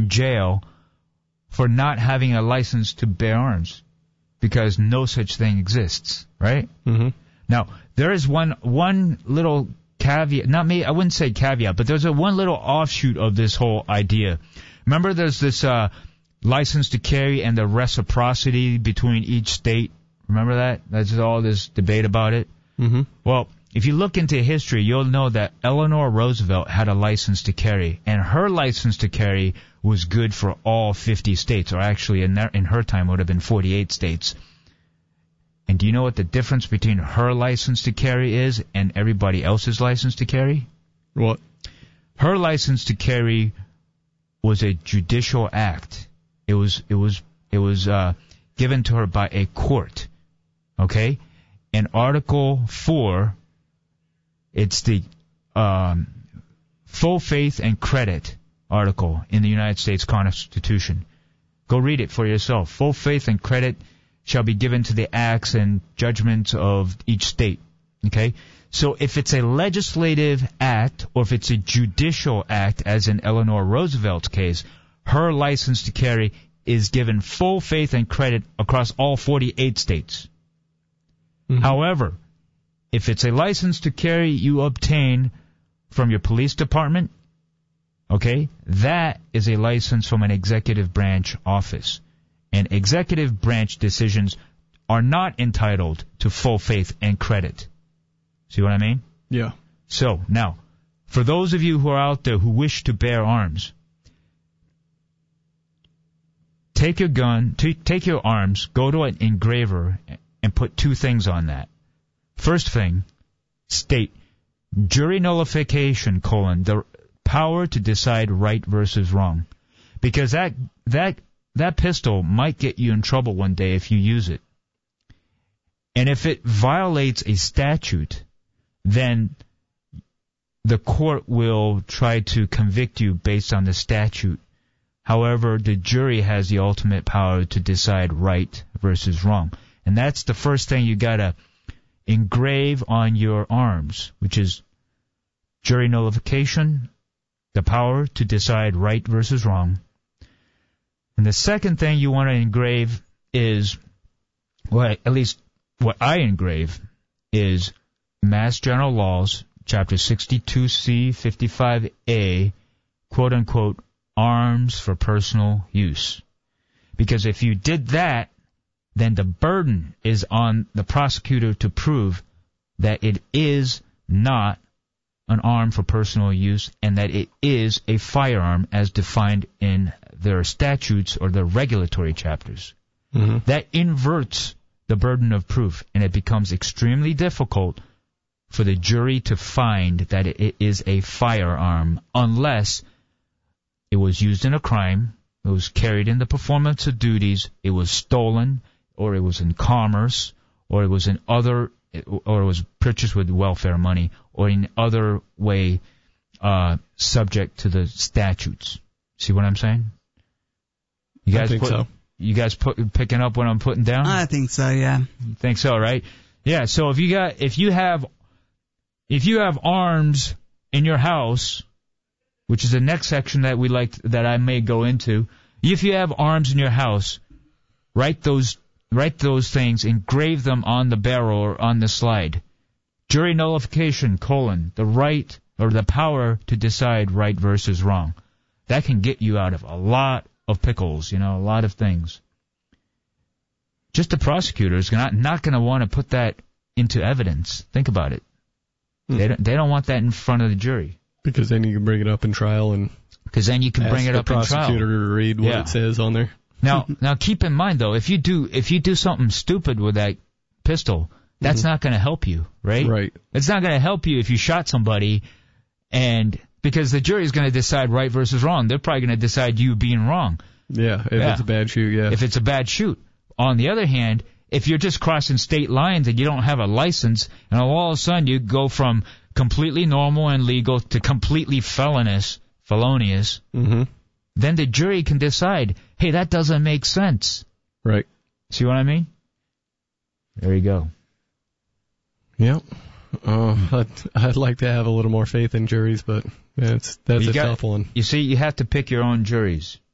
in jail for not having a license to bear arms, because no such thing exists, right? Mm-hmm. Now, there is one little caveat, I wouldn't say caveat, but there's one little offshoot of this whole idea. Remember there's this license to carry and the reciprocity between each state? Remember that? There's all this debate about it. Mm-hmm. Well, if you look into history, you'll know that Eleanor Roosevelt had a license to carry, and her license to carry was good for all 50 states, or actually in her time would have been 48 states. And do you know what the difference between her license to carry is and everybody else's license to carry? What? Her license to carry was a judicial act. It was given to her by a court. Okay? In Article 4, it's the full faith and credit article in the United States Constitution. Go read it for yourself. Full faith and credit shall be given to the acts and judgments of each state. Okay? So if it's a legislative act or if it's a judicial act, as in Eleanor Roosevelt's case, her license to carry is given full faith and credit across all 48 states. Mm-hmm. However, if it's a license to carry you obtain from your police department, okay, that is a license from an executive branch office. And executive branch decisions are not entitled to full faith and credit. See what I mean? Yeah. So, now, for those of you who are out there who wish to bear arms, take your gun, take your arms, go to an engraver, and put two things on that. First thing, state jury nullification, the power to decide right versus wrong. Because that pistol might get you in trouble one day if you use it. And if it violates a statute, then the court will try to convict you based on the statute. However, the jury has the ultimate power to decide right versus wrong. And that's the first thing you gotta engrave on your arms, which is jury nullification, the power to decide right versus wrong. And the second thing you want to engrave is, well, at least what I engrave is Mass General Laws, Chapter 62C, 55A, quote-unquote, arms for personal use. Because if you did that, then the burden is on the prosecutor to prove that it is not an arm for personal use and that it is a firearm as defined in their statutes or their regulatory chapters. Mm-hmm. That inverts the burden of proof, and it becomes extremely difficult for the jury to find that it is a firearm unless it was used in a crime, it was carried in the performance of duties, it was stolen, or it was in commerce, or it was or it was purchased with welfare money, or in other way subject to the statutes. See what I'm saying? I think so. You guys picking up what I'm putting down? I think so, yeah. You think so, right? Yeah. So if you have arms in your house, which is the next section that I may go into, if you have arms in your house, write those things, engrave them on the barrel or on the slide. Jury nullification, the right or the power to decide right versus wrong. That can get you out of a lot of pickles, a lot of things. Just the prosecutor is not going to want to put that into evidence. Think about it. They don't want that in front of the jury. Because then you can bring it up in trial and because then you can bring it up in trial. Ask the prosecutor to read what it says on there. Now keep in mind though, if you do something stupid with that pistol, that's not going to help you, right? Right. It's not going to help you if you shot somebody, and because the jury is going to decide right versus wrong, they're probably going to decide you being wrong. Yeah, if it's a bad shoot, yeah. If it's a bad shoot. On the other hand, if you're just crossing state lines and you don't have a license, and all of a sudden you go from completely normal and legal to completely felonious, then the jury can decide, hey, that doesn't make sense. Right. See what I mean? There you go. Yep. I'd like to have a little more faith in juries, but that's a tough one. You see, you have to pick your own juries.